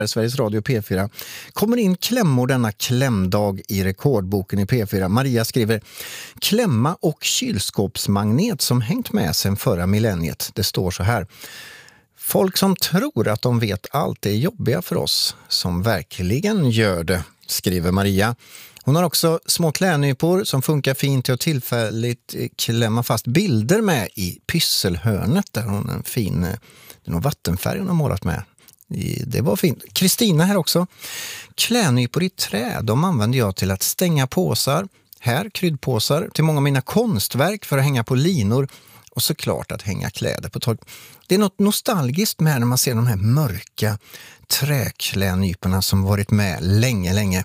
Sveriges Radio P4 kommer in klämmor denna klämdag i rekordboken i P4. Maria skriver: klämma och kylskåpsmagnet som hängt med sedan förra millenniet. Det står så här: folk som tror att de vet allt är jobbiga för oss som verkligen gör det, skriver Maria. Hon har också små klädnypor som funkar fint till att tillfälligt klämma fast bilder med i pysselhörnet. Där hon en fin, det är någon vattenfärg hon har målat med. Det var fint. Kristina här också. Klädnypor i trä, de använder jag till att stänga påsar. Här kryddpåsar till många av mina konstverk för att hänga på linor. Och såklart att hänga kläder på tork. Det är något nostalgiskt med när man ser de här mörka träklädnyporna som varit med länge.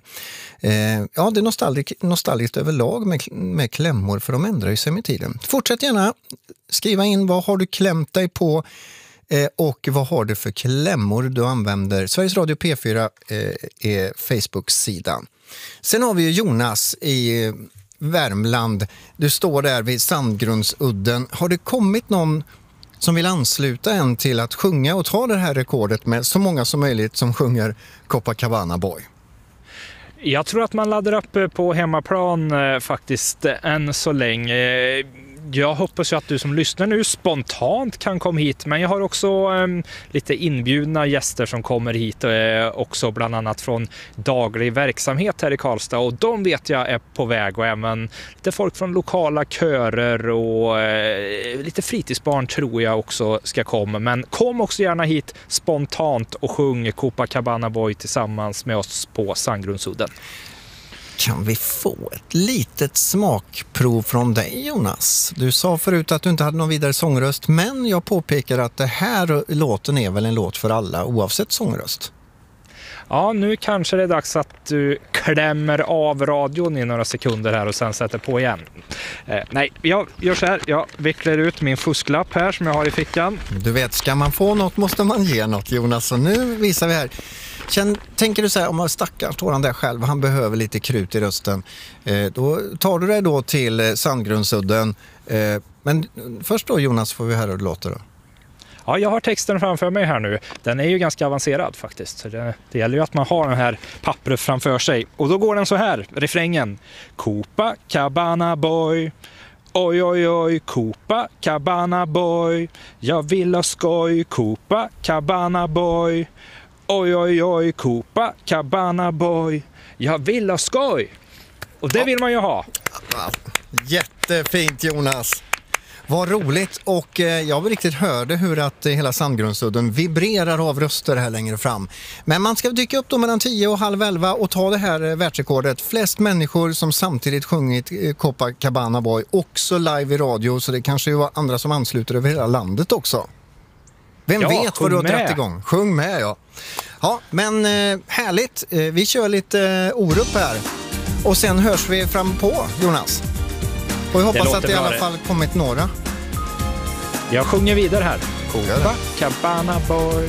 Ja, det är nostalgiskt överlag med klämmor, för de ändrar ju sig med tiden. Fortsätt gärna skriva in, vad har du klämt dig på och vad har du för klämmor du använder. Sveriges Radio P4 är Facebook-sidan. Sen har vi ju Jonas i Värmland. Du står där vid Sandgrundsudden. Har det kommit någon som vill ansluta en till att sjunga och ta det här rekordet med så många som möjligt som sjunger Copacabana Boy? Jag tror att man laddar upp på hemmaplan faktiskt än så länge. Jag hoppas ju att du som lyssnar nu spontant kan komma hit, men jag har också lite inbjudna gäster som kommer hit också, bland annat från daglig verksamhet här i Karlstad, och de vet jag är på väg, och även lite folk från lokala körer och lite fritidsbarn tror jag också ska komma. Men kom också gärna hit spontant och sjung Copacabana Boy tillsammans med oss på Sandgrundsudden. Kan vi få ett litet smakprov från dig, Jonas? Du sa förut att du inte hade någon vidare sångröst, men jag påpekar att det här låten är väl en låt för alla oavsett sångröst. Ja, nu kanske det är dags att du klämmer av radion i några sekunder här och sen sätter på igen. Nej, jag gör så här. Jag vecklar ut min fusklapp här som jag har i fickan. Du vet, ska man få något måste man ge något, Jonas. Och nu visar vi här. Tänker du så här, om man stackar står han där själv, han behöver lite krut i rösten. Då tar du dig då till Sandgrundsudden. Men först då, Jonas, får vi höra hur det låter då. Ja, jag har texten framför mig här nu. Den är ju ganska avancerad faktiskt. Så det gäller ju att man har den här pappret framför sig. Och då går den så här, refrängen. Copacabana Boy. Oj, oj, oj, Copacabana Boy. Jag vill ha skoj, Copacabana Boy. Oj, oj, oj, Copacabana Boy. Jag vill ha skoj. Och det vill man ju ha. Jättefint, Jonas. Vad roligt, och jag riktigt hörde hur att hela Sandgrundsudden vibrerar av röster här längre fram. Men man ska dyka upp då mellan 10 och halv 11 och ta det här världsrekordet. Flest människor som samtidigt sjungit Copacabana Boy, också live i radio, så det kanske ju var andra som ansluter över hela landet också. Vem vet vad du har dragit igång? Sjung med, ja. Ja, men härligt. Vi kör lite Orup här. Och sen hörs vi fram på, Jonas. Och jag hoppas att det i alla fall kommit några. Jag sjunger vidare här. Copacabana Boy.